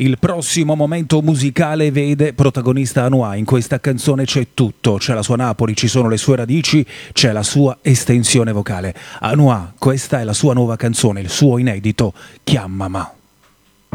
Il prossimo momento musicale vede protagonista Anouar. In questa canzone c'è tutto, c'è la sua Napoli, ci sono le sue radici, c'è la sua estensione vocale. Anouar, questa è la sua nuova canzone, il suo inedito Chiamama.